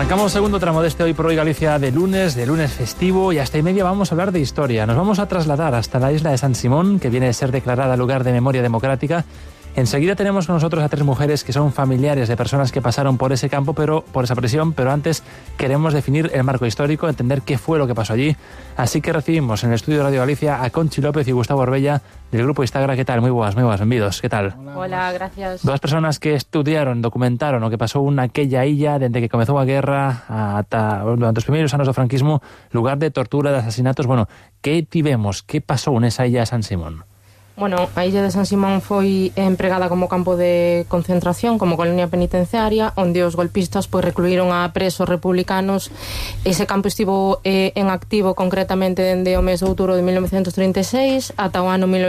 Arrancamos el segundo tramo de este Hoy por Hoy Galicia de lunes festivo, y hasta y media vamos a hablar de historia. Nos vamos a trasladar hasta la isla de San Simón, que viene a ser declarada lugar de memoria democrática. Enseguida tenemos con nosotros a tres mujeres que son familiares de personas que pasaron por ese campo, por esa prisión, pero antes queremos definir el marco histórico, entender qué fue lo que pasó allí. Así que recibimos en el estudio de Radio Galicia a Conchi López y Gustavo Orbella del grupo Instagra. ¿Qué tal? Muy buenas, benvidos. ¿Qué tal? Hola, gracias. Dos personas que estudiaron, documentaron o que pasó aquella illa desde que comezou a guerra ata durante os primeiros anos do franquismo, lugar de tortura, de asesinatos. Bueno, que tivemos? Que pasou nesa illa de San Simón? Bueno, a illa de San Simón foi empregada como campo de concentración, como colonia penitenciaria, onde os golpistas recluíron a presos republicanos. Ese campo estivo en activo concretamente dende o mes de outubro de 1936 ata o ano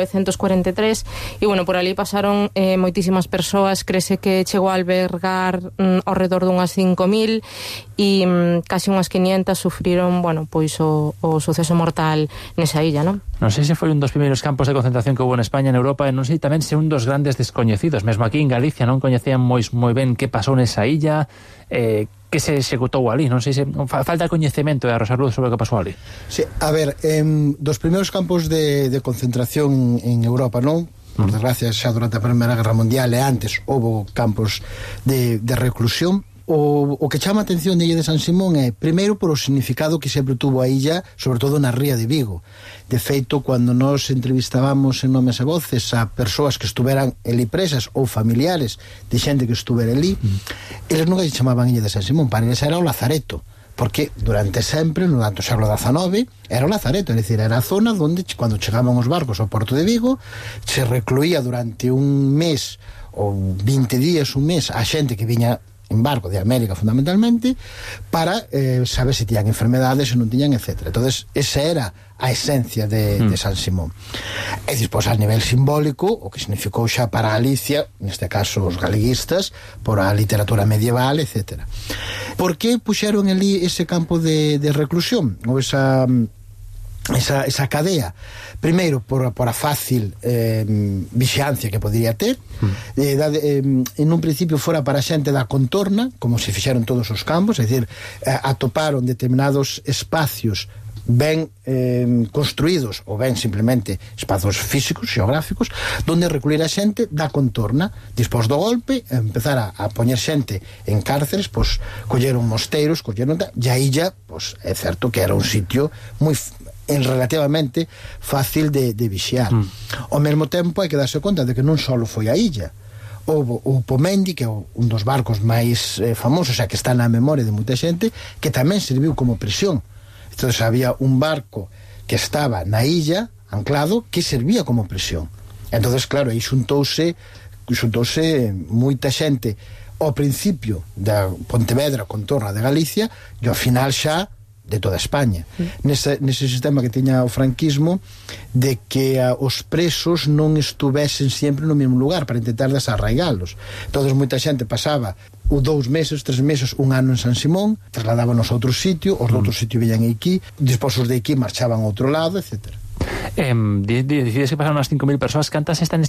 1943, e bueno, por ali pasaron moitísimas persoas. Crese que chegou a albergar ao redor dunhas 5.000 e casi unhas 500 sufriron, bueno, pois o suceso mortal nesa illa, non? Non sei se foi un dos primeiros campos de concentración que houve en España, en Europa, e non sei tamén se un dos grandes descoñecidos. Mesmo aquí en Galicia non coñecían moi ben que pasou nesa illa, que se executou ali. Non sei se falta coñecemento de arrosar luz sobre o que pasou ali. Sí, a ver, dos primeiros campos de concentración en Europa, non? Por desgracia, xa durante a Primeira Guerra Mundial e antes houve campos de reclusión. O que chama a atención da illa de San Simón é, primeiro, por o significado que sempre tuvo a illa, sobre todo na ría de Vigo. De feito, cando nos entrevistábamos en Nomes e Voces a persoas que estuveran ali presas ou familiares de xente que estuvera ali, eles nunca se chamaban illa de San Simón, para eles era o Lazareto, porque durante sempre, durante o século XIX, era o Lazareto, é dicir, era a zona onde, cando chegaban os barcos ao porto de Vigo, se recluía durante un mes ou 20 días, un mes, a xente que viña en barco de América fundamentalmente, para saber se tiñan enfermedades, se non tiñan, etc. Entonces, esa era a esencia de San Simón. E despois, a nivel simbólico, o que significou xa para Galicia, neste caso os galeguistas, por a literatura medieval, etc. Por que puxeron ali ese campo de reclusión, ou esa cadea? Primeiro, por a fácil vixiancia que podría ter. En un principio fora para a xente da contorna, como se fixeron todos os campos, é dicir, atoparon determinados espacios ben construídos ou ben simplemente espazos físicos, xeográficos, donde recluir a xente da contorna. Despois do golpe, empezar a poñer xente en cárceres, pois colleron mosteiros, e a illa, pois é certo que era un sitio moi relativamente fácil de vixiar. Ao mesmo tempo hai que darse conta de que non só foi a illa. Houve o Pomendi, que é un dos barcos máis famosos, xa que está na memoria de moita xente, que tamén serviu como prisión. Entón había un barco que estaba na illa anclado que servía como prisión. Entón, claro, aí xuntouse moita xente ao principio da Pontevedra, contorna de Galicia, e ao final xa de toda España. Nese sistema que tiña o franquismo, de que os presos non estuvesen sempre no mesmo lugar para intentar desarraigalos. Entón, moita xente pasaba 2 meses, 3 meses, un ano en San Simón, trasladábanos a outro sitio, os de outro sitio veñan aquí, despois os de aquí marchaban a outro lado, etc. Decides que pasaron as 5.000 persoas. Cantas están